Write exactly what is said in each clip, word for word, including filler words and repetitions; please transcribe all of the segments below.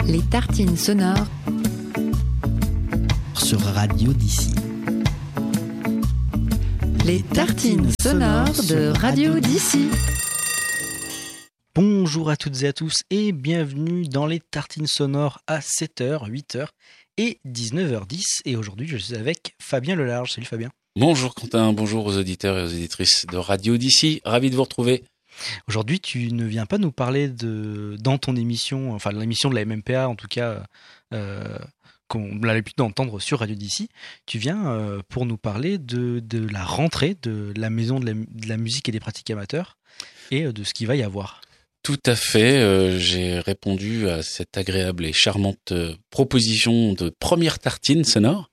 Les tartines sonores sur Radio d'ici. Les tartines sonores de Radio d'ici. Bonjour à toutes et à tous et bienvenue dans les tartines sonores à sept heures, huit heures et dix-neuf heures dix. Et aujourd'hui, je suis avec Fabien Lelarge. Salut Fabien. Bonjour Quentin, bonjour aux auditeurs et aux auditrices de Radio d'ici. Ravi de vous retrouver. Aujourd'hui, tu ne viens pas nous parler de dans ton émission, enfin l'émission de la M M P A en tout cas, euh, qu'on a l'habitude d'entendre sur Radio d'ici. Tu viens euh, pour nous parler de, de la rentrée de la Maison de la, de la musique et des pratiques amateurs et de ce qu'il va y avoir. Tout à fait, euh, j'ai répondu à cette agréable et charmante euh, proposition de première tartine sonore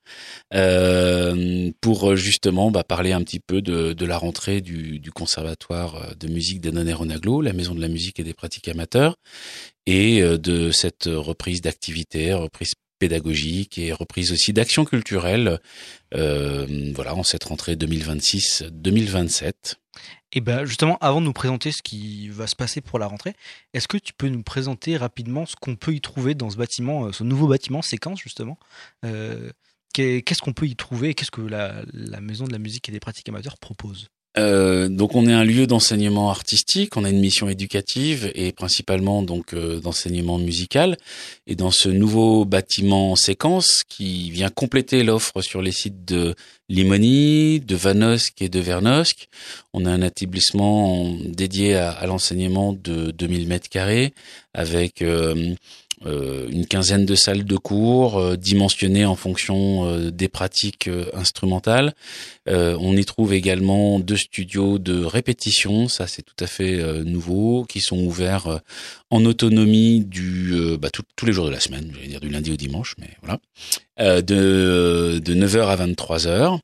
euh, pour justement bah, parler un petit peu de, de la rentrée du, du Conservatoire de musique d'Annonay-Rosnaglo, la Maison de la musique et des pratiques amateurs, et euh, de cette reprise d'activité, reprise pédagogique et reprise aussi d'action culturelle euh, voilà, en cette rentrée deux mille vingt-six deux mille vingt-sept. Et ben justement, avant de nous présenter ce qui va se passer pour la rentrée, est-ce que tu peux nous présenter rapidement ce qu'on peut y trouver dans ce bâtiment, ce nouveau bâtiment séquence justement euh, qu'est-ce qu'on peut y trouver et qu'est-ce que la, la Maison de la musique et des pratiques amateurs propose? Euh, donc on est un lieu d'enseignement artistique, on a une mission éducative et principalement donc euh, d'enseignement musical. Et dans ce nouveau bâtiment séquence qui vient compléter l'offre sur les sites de Limony, de Vanosque et de Vernosque, on a un établissement dédié à, à l'enseignement de deux mille mètres carrés avec euh, Euh, une quinzaine de salles de cours euh, dimensionnées en fonction euh, des pratiques euh, instrumentales. Euh, on y trouve également deux studios de répétition, ça c'est tout à fait euh, nouveau, qui sont ouverts euh, en autonomie du euh, bah, tout, tous les jours de la semaine, je vais dire du lundi au dimanche, mais voilà, euh, de, de neuf heures à vingt-trois heures.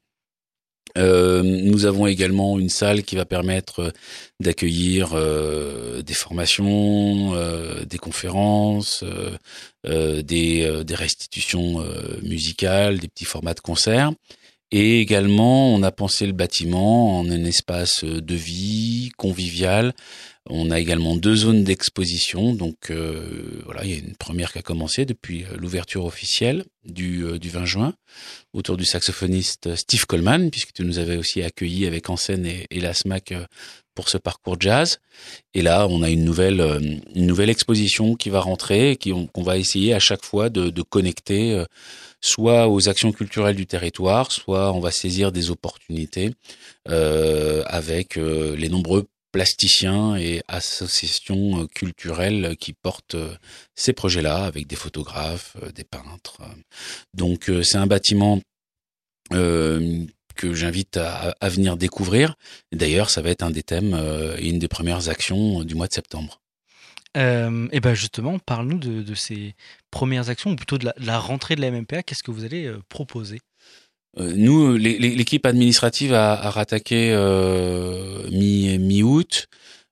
Euh, nous avons également une salle qui va permettre d'accueillir euh, des formations, euh, des conférences, euh, euh, des, euh, des restitutions euh, musicales, des petits formats de concerts. Et également, on a pensé le bâtiment en un espace de vie convivial. On a également deux zones d'exposition. Donc euh, voilà, il y a une première qui a commencé depuis l'ouverture officielle du, euh, du vingt juin autour du saxophoniste Steve Coleman, puisque tu nous avais aussi accueillis avec Enseigne et, et la SMAC pour ce parcours jazz. Et là, on a une nouvelle, une nouvelle exposition qui va rentrer, qui on, qu'on va essayer à chaque fois de, de connecter euh, soit aux actions culturelles du territoire, soit on va saisir des opportunités euh, avec euh, les nombreux plasticiens et associations culturelles qui portent ces projets-là, avec des photographes, des peintres. Donc c'est un bâtiment euh, que j'invite à, à venir découvrir. D'ailleurs, ça va être un des thèmes euh, et une des premières actions du mois de septembre. Euh, et ben justement, parle-nous de, de ces premières actions, ou plutôt de la, de la rentrée de la M M P A. Qu'est-ce que vous allez euh, proposer? Euh, nous, les, les, l'équipe administrative a, a rattaqué euh, mi, mi-août.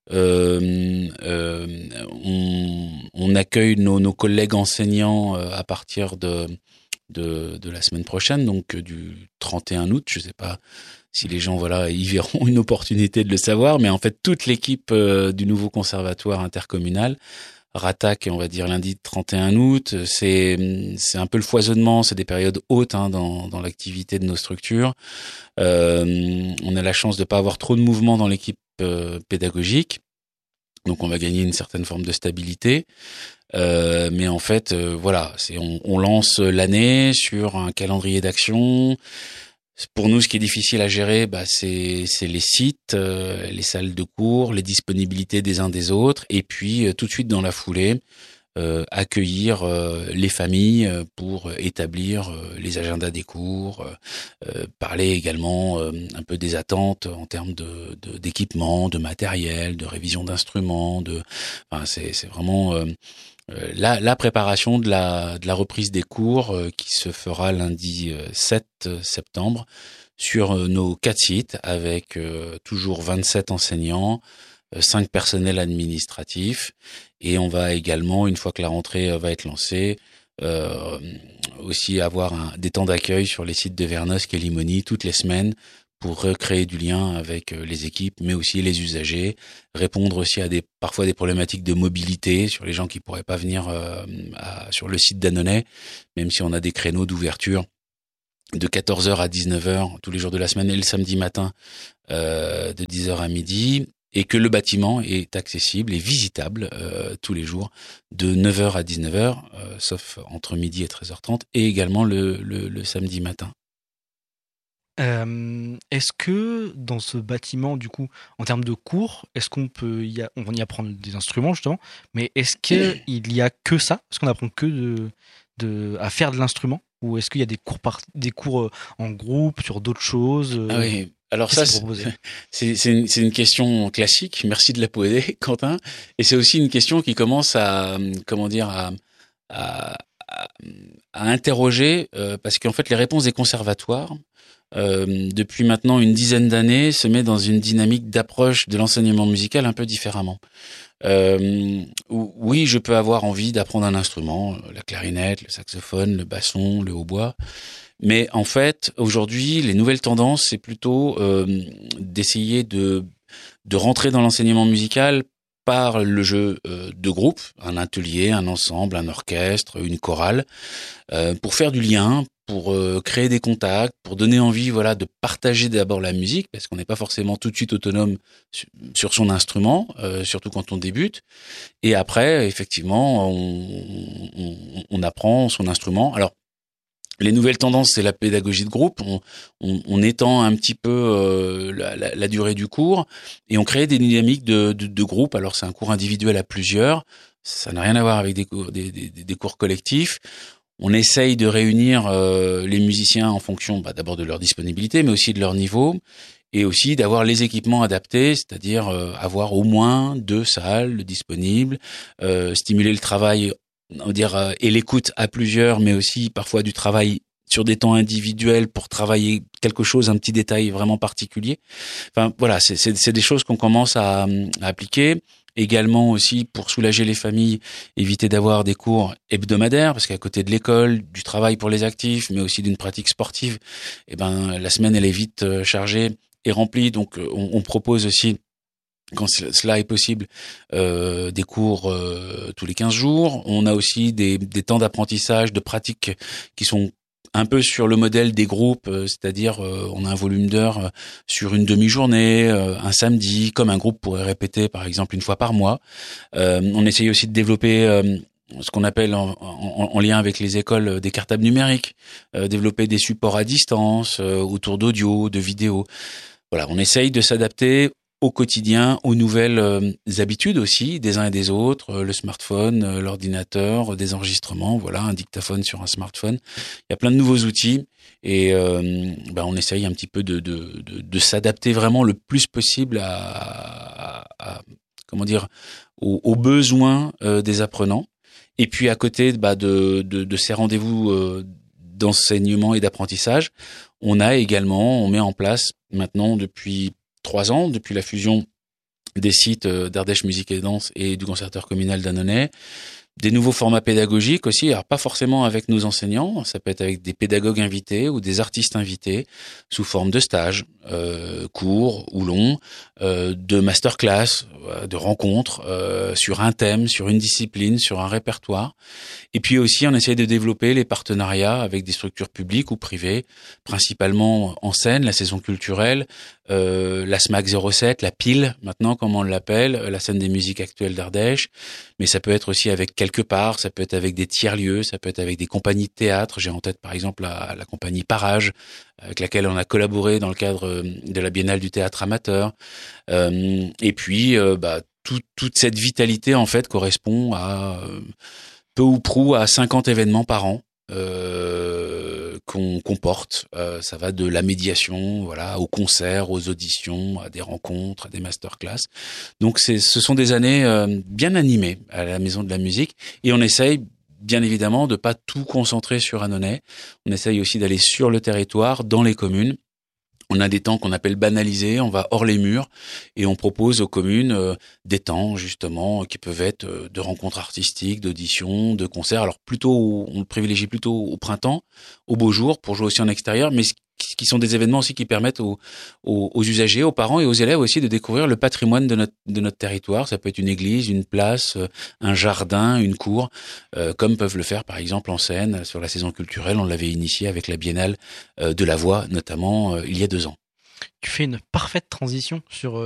Euh, euh, on, on accueille nos, nos collègues enseignants euh, à partir de, de, de la semaine prochaine, donc euh, du trente et un août. Je sais pas si les gens voilà y verront une opportunité de le savoir, mais en fait toute l'équipe euh, du nouveau conservatoire intercommunal rattaque, on va dire lundi trente et un août. C'est c'est un peu le foisonnement, c'est des périodes hautes hein, dans dans l'activité de nos structures. Euh, on a la chance de pas avoir trop de mouvement dans l'équipe euh, pédagogique, donc on va gagner une certaine forme de stabilité. Euh, mais en fait, euh, voilà, c'est on, on lance l'année sur un calendrier d'action. Pour nous, ce qui est difficile à gérer, bah, c'est, c'est les sites, euh, les salles de cours, les disponibilités des uns des autres, et puis euh, tout de suite dans la foulée, euh, accueillir euh, les familles pour établir euh, les agendas des cours, euh, parler également euh, un peu des attentes en termes de, de d'équipement, de matériel, de révision d'instruments. De, enfin, c'est, c'est vraiment euh, La, la préparation de la, de la reprise des cours euh, qui se fera lundi euh, sept septembre sur euh, nos quatre sites avec euh, toujours vingt-sept enseignants, euh, cinq personnels administratifs, et on va également, une fois que la rentrée euh, va être lancée, euh, aussi avoir un, des temps d'accueil sur les sites de Vernosque et Limony toutes les semaines pour recréer du lien avec les équipes, mais aussi les usagers, répondre aussi à des parfois des problématiques de mobilité sur les gens qui pourraient pas venir euh, à, sur le site d'Annonay, même si on a des créneaux d'ouverture de quatorze heures à dix-neuf heures tous les jours de la semaine et le samedi matin euh, de dix heures à midi, et que le bâtiment est accessible et visitable euh, tous les jours de neuf heures à dix-neuf heures, euh, sauf entre midi et treize heures trente, et également le, le, le samedi matin. Euh, est-ce que dans ce bâtiment, du coup, en termes de cours, est-ce qu'on peut y, a, on va y apprendre des instruments justement, mais est-ce qu'il y a que ça? Est-ce qu'on apprend que de, de, à faire de l'instrument? Ou est-ce qu'il y a des cours, par, des cours en groupe sur d'autres choses? Ah oui, alors ça, c'est, c'est, c'est, une, c'est une question classique. Merci de la poser, Quentin. Et c'est aussi une question qui commence à, comment dire, à, à, à, à interroger, euh, parce qu'en fait, les réponses des conservatoires, Euh, depuis maintenant une dizaine d'années, se met dans une dynamique d'approche de l'enseignement musical un peu différemment. Euh, oui, je peux avoir envie d'apprendre un instrument, la clarinette, le saxophone, le basson, le hautbois, mais en fait, aujourd'hui, les nouvelles tendances, c'est plutôt euh, d'essayer de de rentrer dans l'enseignement musical par le jeu euh, de groupe, un atelier, un ensemble, un orchestre, une chorale, euh, pour faire du lien, pour euh, créer des contacts, pour donner envie, voilà, de partager d'abord la musique, parce qu'on n'est pas forcément tout de suite autonome sur, sur son instrument, euh, surtout quand on débute. Et après, effectivement, on, on, on apprend son instrument. Alors, les nouvelles tendances, c'est la pédagogie de groupe. On, on, on étend un petit peu euh, la, la, la durée du cours et on crée des dynamiques de, de, de groupe. Alors, c'est un cours individuel à plusieurs. Ça n'a rien à voir avec des cours, des, des, des cours collectifs. On essaye de réunir euh, les musiciens en fonction bah, d'abord de leur disponibilité, mais aussi de leur niveau, et aussi d'avoir les équipements adaptés, c'est-à-dire euh, avoir au moins deux salles disponibles, euh, stimuler le travail, on va dire, euh, et l'écoute à plusieurs, mais aussi parfois du travail sur des temps individuels pour travailler quelque chose, un petit détail vraiment particulier. Enfin voilà, c'est, c'est, c'est des choses qu'on commence à, à appliquer. Également aussi pour soulager les familles, éviter d'avoir des cours hebdomadaires, parce qu'à côté de l'école, du travail pour les actifs, mais aussi d'une pratique sportive, eh ben la semaine elle est vite chargée et remplie. Donc on, on propose aussi, quand cela est possible, euh, des cours euh, tous les quinze jours. On a aussi des, des temps d'apprentissage, de pratique qui sont un peu sur le modèle des groupes, c'est-à-dire euh, on a un volume d'heures euh, sur une demi-journée, euh, un samedi, comme un groupe pourrait répéter par exemple une fois par mois. Euh, on essaye aussi de développer euh, ce qu'on appelle en, en, en lien avec les écoles des cartables numériques, euh, développer des supports à distance euh, autour d'audio, de vidéo. Voilà, on essaye de s'adapter au quotidien, aux nouvelles euh, habitudes aussi des uns et des autres, euh, le smartphone, euh, l'ordinateur, euh, des enregistrements, voilà, un dictaphone sur un smartphone. Il y a plein de nouveaux outils et euh, ben on essaye un petit peu de, de, de, de s'adapter vraiment le plus possible à, à, à comment dire, aux, aux besoins euh, des apprenants. Et puis à côté bah, de, de, de ces rendez-vous euh, d'enseignement et d'apprentissage, on a également, on met en place maintenant depuis trois ans, depuis la fusion des sites d'Ardèche Musique et Danse et du Conservatoire communal d'Annonay, des nouveaux formats pédagogiques aussi, alors pas forcément avec nos enseignants, ça peut être avec des pédagogues invités ou des artistes invités sous forme de stages, euh, courts ou longs, euh, de masterclass, de rencontres euh, sur un thème, sur une discipline, sur un répertoire. Et puis aussi, on essaie de développer les partenariats avec des structures publiques ou privées, principalement en scène, la saison culturelle, euh, la S M A C zéro sept, la P I L, maintenant comme on l'appelle, la scène des musiques actuelles d'Ardèche. Mais ça peut être aussi avec quelque part, ça peut être avec des tiers-lieux, ça peut être avec des compagnies de théâtre. J'ai en tête par exemple la, la compagnie Parage, avec laquelle on a collaboré dans le cadre de la Biennale du théâtre amateur. Euh, et puis, euh, bah, tout, toute cette vitalité en fait correspond à euh, peu ou prou à cinquante événements par an euh, qu'on comporte. Euh, ça va de la médiation, voilà, aux concerts, aux auditions, à des rencontres, à des masterclass. Donc, c'est, ce sont des années euh, bien animées à la Maison de la Musique, et on essaye bien évidemment de pas tout concentrer sur Annonay. On essaye aussi d'aller sur le territoire, dans les communes. On a des temps qu'on appelle banalisés, on va hors les murs et on propose aux communes euh, des temps justement qui peuvent être euh, de rencontres artistiques, d'auditions, de concerts. Alors plutôt, on le privilégie plutôt au printemps, au beau jour pour jouer aussi en extérieur, mais ce qui sont des événements aussi qui permettent aux, aux, aux usagers, aux parents et aux élèves aussi de découvrir le patrimoine de notre, de notre territoire. Ça peut être une église, une place, un jardin, une cour, euh, comme peuvent le faire par exemple en Seine sur la saison culturelle. On l'avait initié avec la Biennale de la Voix, notamment euh, il y a deux ans. Tu fais une parfaite transition sur